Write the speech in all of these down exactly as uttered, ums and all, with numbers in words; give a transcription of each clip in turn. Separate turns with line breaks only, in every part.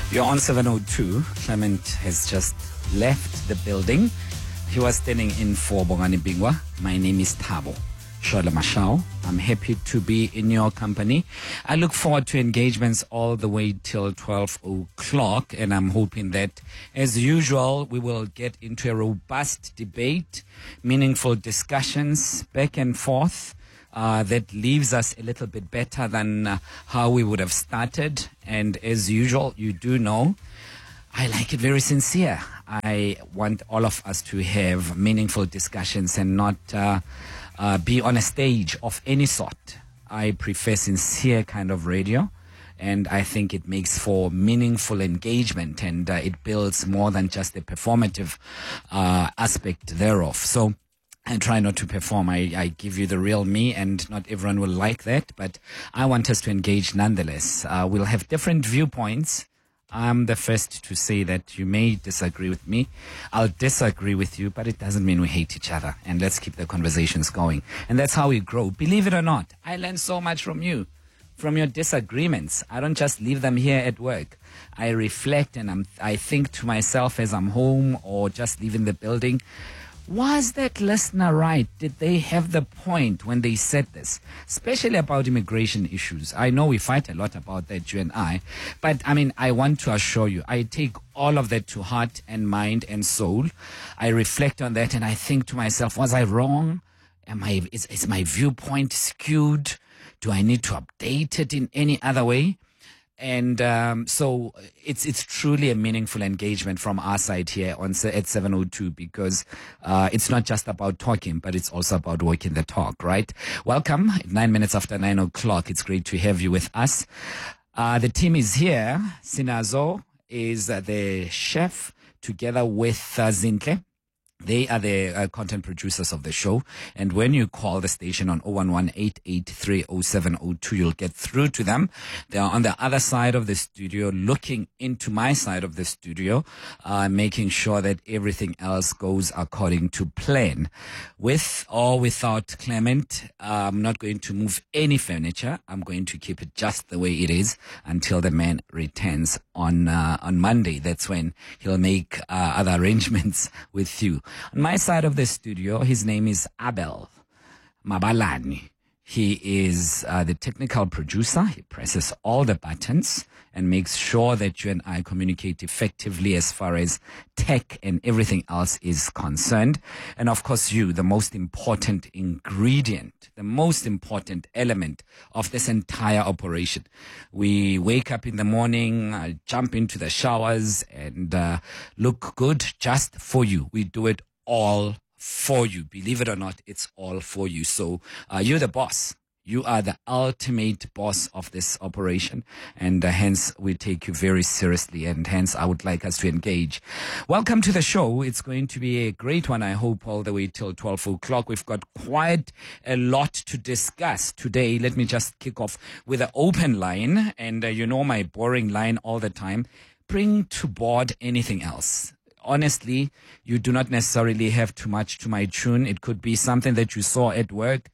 You're on seven oh two. Clement has just left the building. He was standing in for Bongani Bingwa. My name is Thabo Shola Mashao. I'm happy to be in your company. I look forward to engagements all the way till twelve o'clock, and I'm hoping that, as usual, we will get into a robust debate, meaningful discussions, back and forth, Uh, that leaves us a little bit better than uh, how we would have started. And as usual, you do know, I like it very sincere. I want all of us to have meaningful discussions and not uh, uh, be on a stage of any sort. I prefer sincere kind of radio, and I think it makes for meaningful engagement, and uh, it builds more than just the performative uh, aspect thereof. So I try not to perform. I, I give you the real me, and not everyone will like that, but I want us to engage nonetheless. Uh, we'll have different viewpoints. I'm the first to say that you may disagree with me. I'll disagree with you, but it doesn't mean we hate each other. And let's keep the conversations going. And that's how we grow. Believe it or not, I learn so much from you, from your disagreements. I don't just leave them here at work. I reflect, and I'm, I think to myself as I'm home or just leaving the building, was that listener right? Did they have the point when they said this? Especially about immigration issues. I know we fight a lot about that, you and I. But, I mean, I want to assure you, I take all of that to heart and mind and soul. I reflect on that and I think to myself, was I wrong? Am I, is, is my viewpoint skewed? Do I need to update it in any other way? And um, so it's it's truly a meaningful engagement from our side here on at seven oh two, because uh, it's not just about talking, but it's also about walking the talk, right? Welcome. Nine minutes after nine o'clock. It's great to have you with us. Uh, the team is here. Sinazo is uh, the chef, together with uh, Zintle. They are the uh, content producers of the show. And when you call the station on zero one one, eight eight three, zero seven zero two, you'll get through to them. They are on the other side of the studio, looking into my side of the studio, uh, making sure that everything else goes according to plan. With or without Clement, uh, I'm not going to move any furniture. I'm going to keep it just the way it is until the man returns on uh, on Monday. That's when he'll make uh, other arrangements with you. On my side of the studio, his name is Abel Mabalani. He is uh, the technical producer. He presses all the buttons and makes sure that you and I communicate effectively as far as tech and everything else is concerned. And of course, you, the most important ingredient, the most important element of this entire operation. We wake up in the morning, uh, jump into the showers, and uh, look good just for you. We do it all for you. Believe it or not, it's all for you. So uh, you're the boss. You are the ultimate boss of this operation, and uh, hence we take you very seriously, and hence I would like us to engage. Welcome to the show. It's going to be a great one, I hope, all the way till twelve o'clock. We've got quite a lot to discuss today. Let me just kick off with an open line, and uh, you know my boring line all the time. Bring to board anything else. Honestly, you do not necessarily have too much to my tune. It could be something that you saw at work,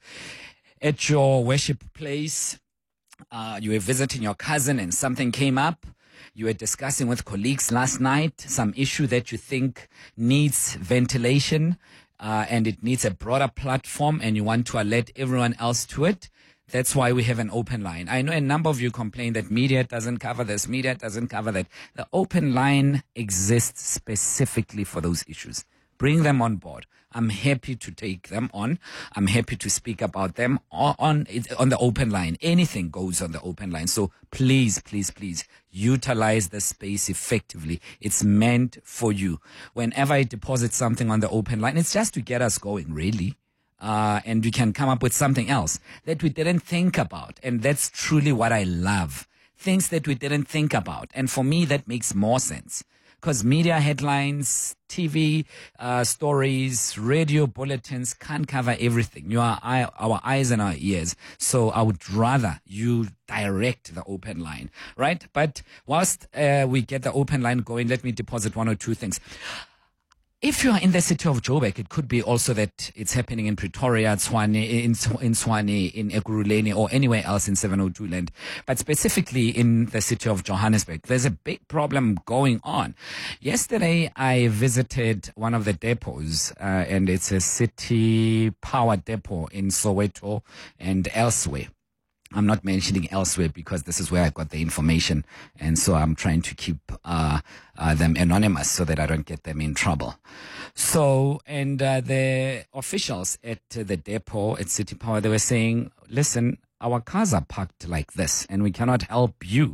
at your worship place. Uh, you were visiting your cousin and something came up. You were discussing with colleagues last night some issue that you think needs ventilation uh, and it needs a broader platform, and you want to alert everyone else to it. That's why we have an open line. I know a number of you complain that media doesn't cover this, media doesn't cover that. The open line exists specifically for those issues. Bring them on board. I'm happy to take them on. I'm happy to speak about them on, on, on the open line. Anything goes on the open line. So please, please, please utilize the space effectively. It's meant for you. Whenever I deposit something on the open line, it's just to get us going, really. Uh, and we can come up with something else that we didn't think about. And that's truly what I love. Things that we didn't think about. And for me, that makes more sense. Because media headlines, T V uh, stories, radio bulletins can't cover everything. You are eye, our eyes and our ears. So I would rather you direct the open line, right? But whilst uh, we get the open line going, let me deposit one or two things. If you are in the city of Joburg, it could be also that it's happening in Pretoria, Tshwane, in, in Tshwane, in Ekurhuleni, or anywhere else in seven oh two land. But specifically in the city of Johannesburg, there's a big problem going on. Yesterday, I visited one of the depots, uh, and it's a city power depot in Soweto and elsewhere. I'm not mentioning elsewhere because this is where I got the information, and so I'm trying to keep uh, uh, them anonymous so that I don't get them in trouble. So, and uh, the officials at uh, the depot at City Power, they were saying, listen, our cars are parked like this, and we cannot help you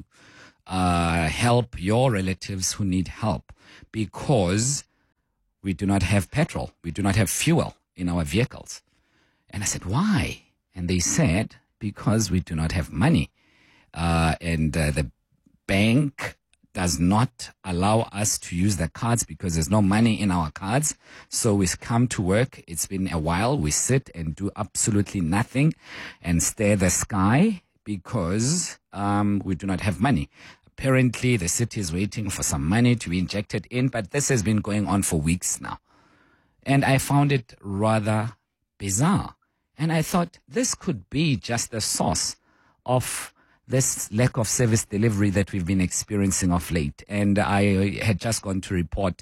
uh, help your relatives who need help because we do not have petrol. We do not have fuel in our vehicles. And I said, why? And they said, because we do not have money. Uh, and uh, the bank does not allow us to use the cards because there's no money in our cards. So we come to work. It's been a while. We sit and do absolutely nothing and stare the sky because um, we do not have money. Apparently, the city is waiting for some money to be injected in, but this has been going on for weeks now. And I found it rather bizarre. And I thought this could be just the source of this lack of service delivery that we've been experiencing of late. And I had just gone to report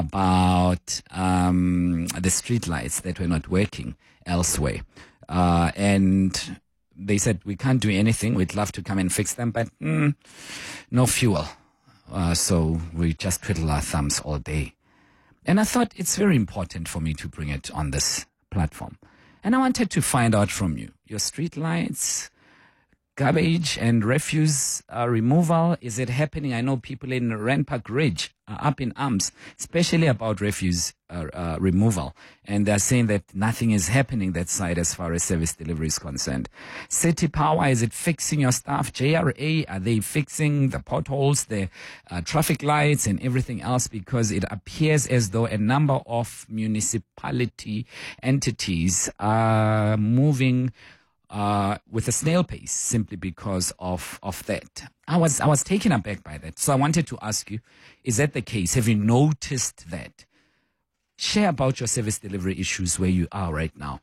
about um, the streetlights that were not working elsewhere. Uh, and they said, we can't do anything. We'd love to come and fix them, but mm, no fuel. Uh, so we just twiddle our thumbs all day. And I thought it's very important for me to bring it on this platform. And I wanted to find out from you, your street lights, garbage and refuse uh, removal, is it happening? I know people in Randpark Ridge are up in arms, especially about refuse uh, uh, removal. And they're saying that nothing is happening that side as far as service delivery is concerned. City Power, is it fixing your stuff? J R A, are they fixing the potholes, the uh, traffic lights and everything else? Because it appears as though a number of municipality entities are moving Uh, with a snail pace simply because of, of that. I was, I was taken aback by that. So I wanted to ask you, is that the case? Have you noticed that? Share about your service delivery issues where you are right now.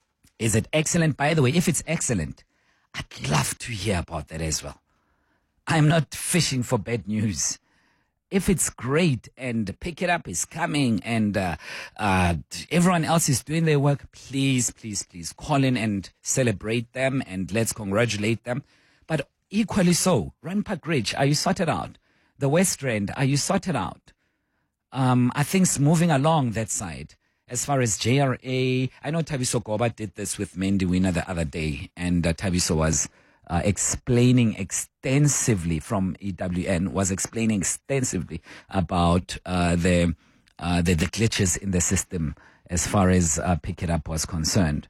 Is it excellent? By the way, if it's excellent, I'd love to hear about that as well. I'm not fishing for bad news. If it's great and Pick It Up is coming and uh, uh, everyone else is doing their work, please, please, please call in and celebrate them and let's congratulate them. But equally so, Randpark Ridge, are you sorted out? The West Rand, are you sorted out? Um, are things moving along that side? As far as J R A, I know Thabiso Goba did this with Mendy Winner the other day, and uh, Thabiso was Uh, explaining extensively from E W N, was explaining extensively about uh, the, uh, the the glitches in the system as far as uh, Pick It Up was concerned.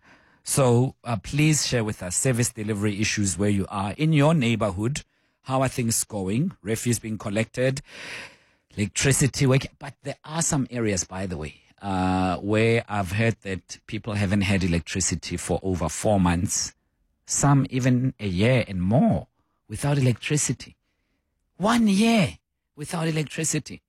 So uh, please share with us service delivery issues where you are in your neighborhood. How are things going? Refuse being collected, electricity working. But there are some areas, by the way, uh, where I've heard that people haven't had electricity for over four months. Some even a year and more without electricity. One year without electricity.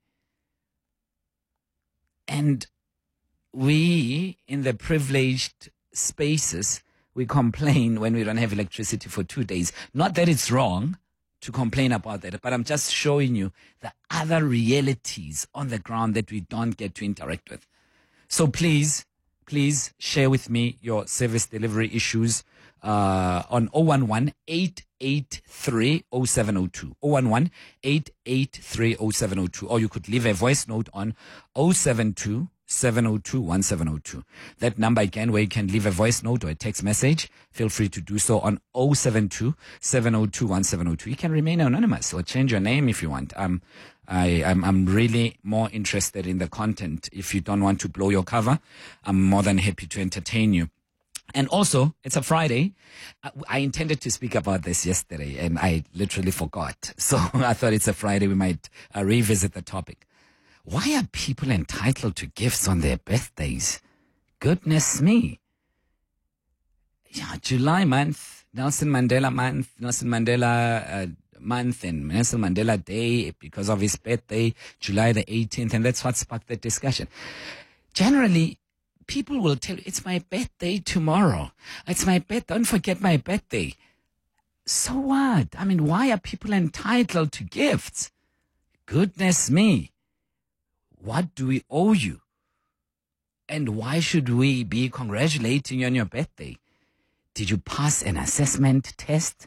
And we, in the privileged spaces, we complain when we don't have electricity for two days. Not that it's wrong to complain about that, but I'm just showing you the other realities on the ground that we don't get to interact with. So please, please share with me your service delivery issues uh, on zero one one, eight eight three, zero seven zero two. zero one one, eight eight three, zero seven zero two. Or you could leave a voice note on zero seven two, seven zero two, one seven zero two. That number again, where you can leave a voice note or a text message, feel free to do so on zero seven two, seven zero two, one seven zero two. You can remain anonymous or change your name if you want. Um, I, I'm, I'm really more interested in the content. If you don't want to blow your cover, I'm more than happy to entertain you. And also, it's a Friday. I, I intended to speak about this yesterday and I literally forgot. So I thought it's a Friday. We might uh, revisit the topic. Why are people entitled to gifts on their birthdays? Goodness me. Yeah, July month, Nelson Mandela month, Nelson Mandela uh, month and Nelson Mandela Day because of his birthday, July the eighteenth. And that's what sparked the discussion. generally, people will tell you, it's my birthday tomorrow. It's my birthday. Don't forget my birthday. So what? I mean, why are people entitled to gifts? Goodness me. What do we owe you? And why should we be congratulating you on your birthday? Did you pass an assessment test?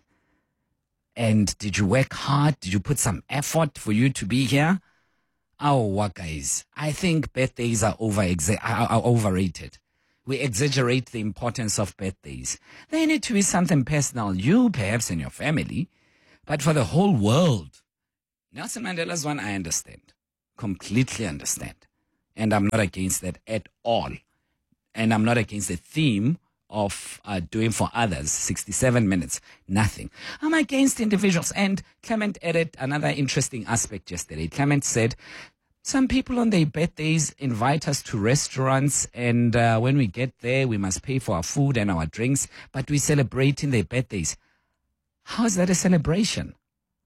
And did you work hard? Did you put some effort for you to be here? Oh, what guys? I think birthdays are over exa- are, are overrated. We exaggerate the importance of birthdays. They need to be something personal, you perhaps and your family, but for the whole world. Nelson Mandela's one, I understand. Completely understand. And I'm not against that at all. And I'm not against the theme of uh, doing for others, sixty-seven minutes, nothing. I'm against individuals. And Clement added another interesting aspect yesterday. Clement said, some people on their birthdays invite us to restaurants, and uh, when we get there, we must pay for our food and our drinks, but we celebrate in their birthdays. How is that a celebration?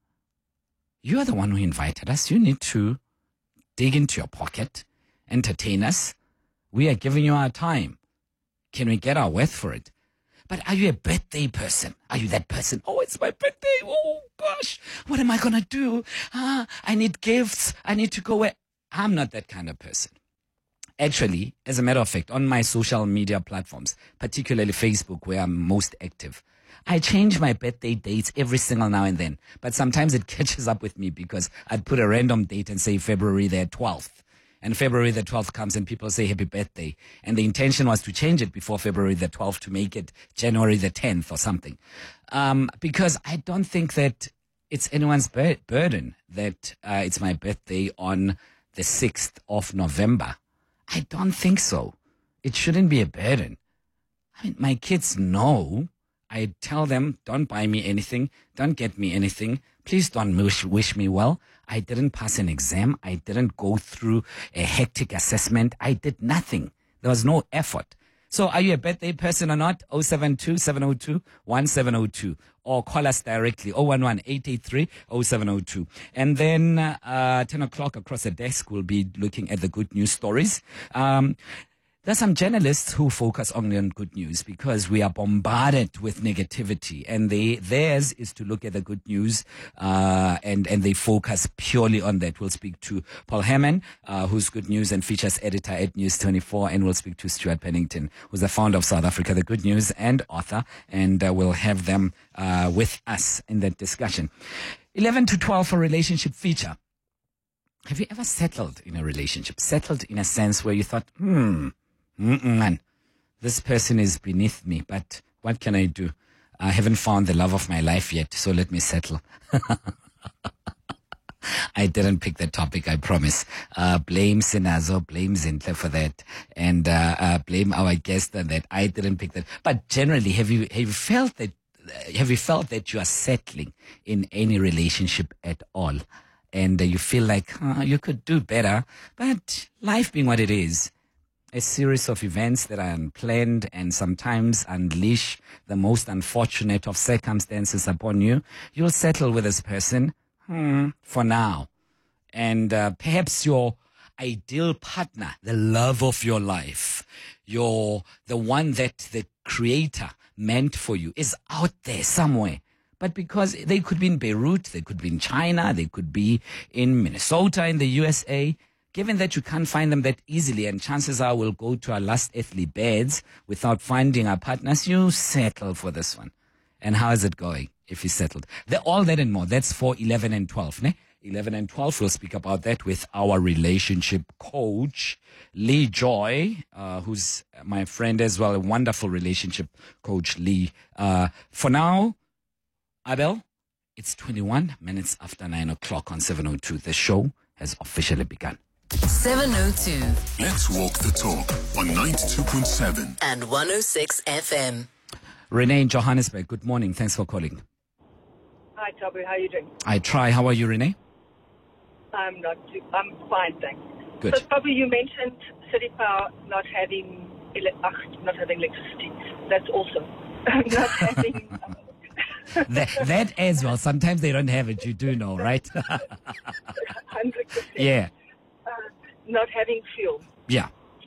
You are the one who invited us. You need to dig into your pocket, entertain us. We are giving you our time. Can we get our worth for it? But are you a birthday person? Are you that person? Oh, it's my birthday. Oh, gosh. What am I going to do? Ah, I need gifts. I need to go where. I'm not that kind of person. Actually, as a matter of fact, on my social media platforms, particularly Facebook, where I'm most active, I change my birthday dates every single now and then. But sometimes it catches up with me because I'd put a random date and say February the twelfth. And February the twelfth comes and people say happy birthday. And the intention was to change it before February the twelfth to make it January the tenth or something. Um, because I don't think that it's anyone's bur- burden that uh, it's my birthday on the sixth of November. I don't think so. It shouldn't be a burden. I mean, my kids know. I tell them, don't buy me anything. Don't get me anything. Please don't wish, wish me well. I didn't pass an exam. I didn't go through a hectic assessment. I did nothing. There was no effort. So are you a birthday person or not? oh seven two, seven oh two, one seven oh two. Or call us directly, oh one one, eight eight three, oh seven oh two. And then uh ten o'clock across the desk, we'll be looking at the good news stories. Um There's some journalists who focus only on good news because we are bombarded with negativity, and they, theirs is to look at the good news, uh, and, and they focus purely on that. We'll speak to Paul Herman, uh, who's good news and features editor at News twenty-four, and we'll speak to Stuart Pennington, who's the founder of South Africa, the Good News, and author, and uh, we'll have them uh, with us in that discussion. eleven to twelve for relationship feature. Have you ever settled in a relationship? Settled in a sense where you thought, hmm, Mm-mm, man, this person is beneath me, but what can I do? I haven't found the love of my life yet, so let me settle. I didn't pick that topic, I promise. Uh, blame Sinazo, blame Zintle for that, and uh, uh, blame our guest on that. I didn't pick that. But generally, have you have you felt that? Have you felt that you are settling in any relationship at all, and uh, you feel like oh, you could do better? But life being what it is, a series of events that are unplanned and sometimes unleash the most unfortunate of circumstances upon you, you'll settle with this person hmm, for now. And uh, perhaps your ideal partner, the love of your life, your the one that the Creator meant for you is out there somewhere. But because they could be in Beirut, they could be in China, they could be in Minnesota, in the U S A, given that you can't find them that easily, and chances are we'll go to our last earthly beds without finding our partners, you settle for this one. And how is it going if you settled? They're all that and more. That's for eleven and twelve. Ne? eleven and twelve, we'll speak about that with our relationship coach, Lee Joy, uh, who's my friend as well, a wonderful relationship coach, Lee. Uh, for now, Abel, it's twenty-one minutes after nine o'clock on seven oh two. The show has officially begun.
seven oh two.
Let's walk the talk on ninety-two point seven
and one oh six F M.
Renee in Johannesburg, good morning. Thanks for calling.
Hi, Tabu. How are you doing?
I try. How are you, Renee?
I'm not too, I'm fine, thanks.
Good.
So, Tabu, you mentioned City Power not having, ele- ugh, not having electricity. That's awesome. Not having...
that, that as well. Sometimes they don't have it. You do know, right?
one hundred percent.
Yeah.
Uh, not having fuel.
Yeah.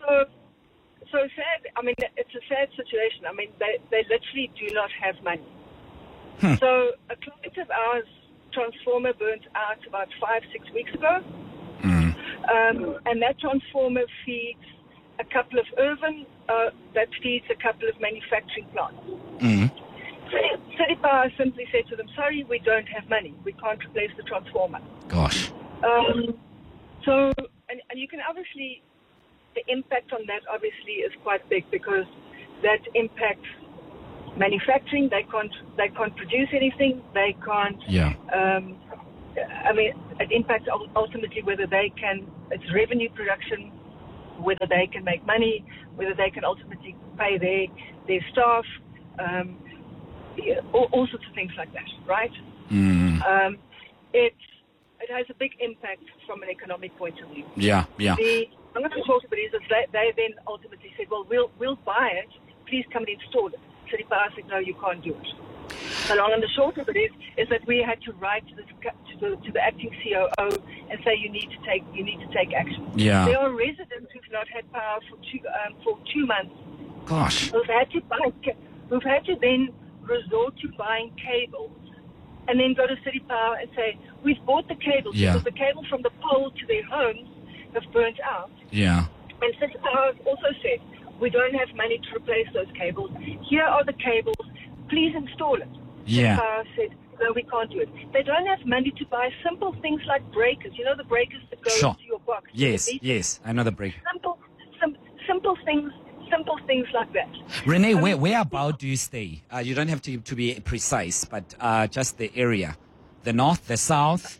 So, so sad. I mean, it's a sad situation. I mean, they, they literally do not have money.
Hmm.
So a client of ours, transformer burnt out about five, six weeks ago.
Mm.
Um, and that transformer feeds a couple of urban, uh, that feeds a couple of manufacturing plants.
Mm.
City, City Power simply said to them, sorry, we don't have money. We can't replace the transformer.
Gosh.
Um, so, and, and you can obviously, the impact on that obviously is quite big because that impacts manufacturing. They can't, they can't produce anything. They can't,
Yeah.
um, I mean, it impacts ul- ultimately whether they can, it's revenue production, whether they can make money, whether they can ultimately pay their, their staff, um, yeah, all, all sorts of things like that, right?
Mm.
Um, it, it has a big impact from an economic point of view.
Yeah, yeah.
The, I'm going to talk about it is they, they then ultimately said, well, we'll we'll buy it. Please come and install it. City Power said, no, you can't do it. The long and the short of it is, is that we had to write to the, to the, to the acting C O O and say you need to take you need to take action.
Yeah.
There are residents who've not had power for two um, for two months.
Gosh.
Who've had to buy, who've had to then resort to buying cables, and then go to City Power and say we've bought the cables
Yeah.
because the cable from the pole to their homes have burnt out.
Yeah.
And City Power also said we don't have money to replace those cables. Here are the cables. Please install it.
Yeah.
Power said, no, we can't do it. They don't have money to buy simple things like breakers. You know the breakers that go
Sure.
into your box?
Yes,
These
yes. I know the break.
Simple, sim- simple things, simple things like that.
Renee,
I
where,
mean,
where about do you stay? Uh, you don't have to, to be precise, but uh, just the area. The north, the south?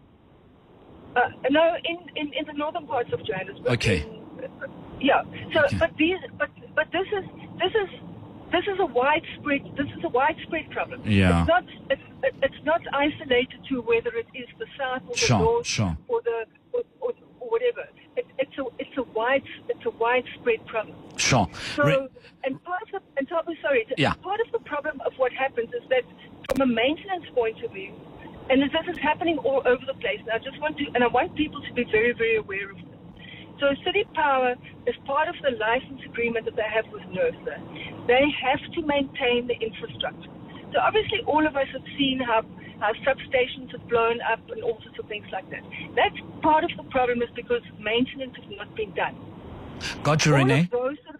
Uh, no, in, in, in the northern parts of Johannesburg.
Okay.
In, uh, yeah. So,
Okay.
but these, but but this is this is this is a widespread this is a widespread problem.
Yeah.
It's not it's, it's not isolated to whether it is the south or the
Sure,
north
sure.
or the or, or, or whatever. It, it's a it's a wide it's a widespread problem.
Sure.
So,
Re-
and part of the, and Tabu, sorry, t-
Yeah.
part of the problem of what happens is that from a maintenance point of view, and this is happening all over the place, and I just want to, and I want people to be very, very aware of this. So City Power, as part of the license agreement that they have with NERSA, they have to maintain the infrastructure. So obviously all of us have seen how, how substations have blown up and all sorts of things like that. That's part of the problem is because maintenance has not been done.
Got you,
All
Renee.
of those sort of,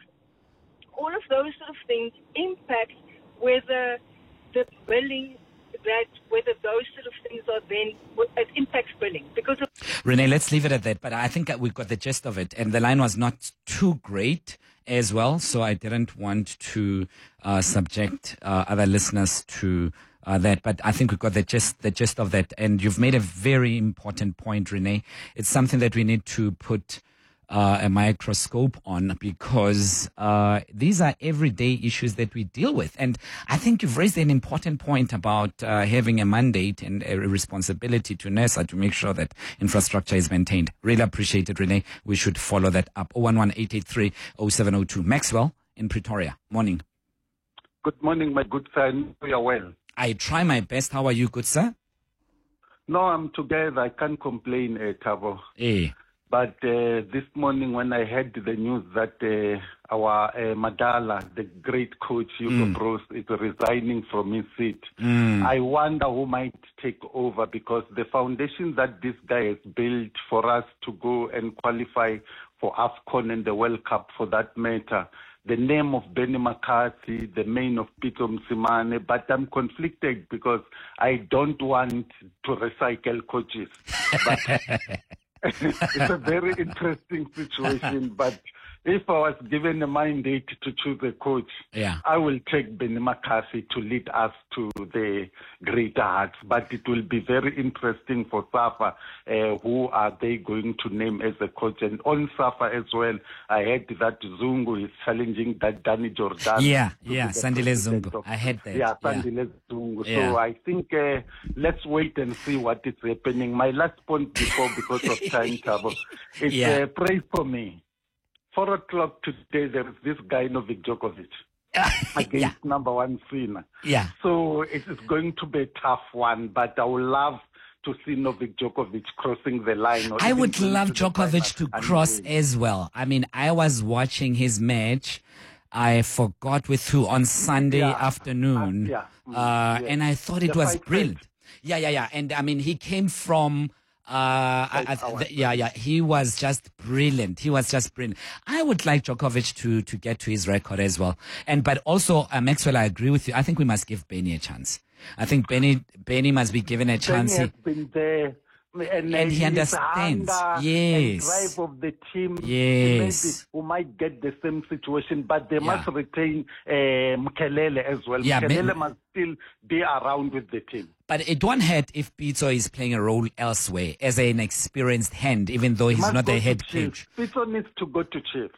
all of those sort of things impact whether the billing, that whether those sort of things are then, it impacts billing because of.
Renee, let's leave it at that. But I think that we got the gist of it. And the line was not too great as well. So I didn't want to uh, subject uh, other listeners to uh, that. But I think we got the gist, the gist of that. And you've made a very important point, Renee. It's something that we need to put Uh, a microscope on because uh, these are everyday issues that we deal with. And I think you've raised an important point about uh, having a mandate and a responsibility to NERSA to make sure that infrastructure is maintained. Really appreciate it, Renee. We should follow that up. oh one one, eight eight three, oh seven oh two. Maxwell in Pretoria. Morning.
Good morning, my good friend. We are well.
I try my best. How are you, good sir?
No, I'm together. I can't complain, uh, Tabo.
Eh.
But uh, this morning when I heard the news that uh, our uh, Madala, the great coach, Hugo
Mm.
Broos, is resigning from his seat,
Mm.
I wonder who might take over because the foundation that this guy has built for us to go and qualify for AFCON and the World Cup for that matter, the name of Benny McCarthy, the name of Peter Msimane, but I'm conflicted because I don't want to recycle coaches. But it's a very interesting situation, but if I was given a mandate to choose a coach,
Yeah.
I will take Benny McCarthy to lead us to the greater heights. But it will be very interesting for SAFA, uh, who are they going to name as a coach. And on SAFA as well, I heard that Zungu is challenging that Danny Jordan.
Yeah,
to be
yeah,
the
Sandile
president
Zungu.
of-
I heard that.
Yeah,
Yeah.
Sandile Zungu.
Yeah.
So I think uh, let's wait and see what is happening. My last point before, because of time trouble, is
Yeah.
uh, pray for me. Four o'clock today, there is this guy, Novak Djokovic, against
Yeah.
number one Sinner.
Yeah.
So it is going to be a tough one, but I would love to see Novak Djokovic crossing the line. Or
I
even
would
going
love
to the
Djokovic to
final and
cross
win.
as well. I mean, I was watching his match. I forgot with who on Sunday
Yeah.
afternoon.
Uh, yeah. Mm,
Uh,
yes.
and I thought it
The
was
fight
brilliant.
fight.
Yeah, yeah, yeah. And I mean, he came from, uh, I, I,
hours,
th- yeah, yeah. He was just brilliant. He was just brilliant. I would like Djokovic to, to get to his record as well. And, but also, uh, Maxwell, I agree with you. I think we must give Benny a chance. I think Benny, Benny must be given a
Benny
chance.
has
He-
been there. And,
And he
his
understands.
hunger
Yes.
and drive of the team.
Yes.
Maybe we might get the same situation, but they
Yeah.
must retain uh, Mkelele as well.
Yeah,
Mkelele
Ben-
must still be around with the team.
But it won't hurt if Pizzo is playing a role elsewhere as an experienced hand, even though he's
Must
not
go
the
to
head
Chiefs.
coach.
Pitso needs to go to Chiefs.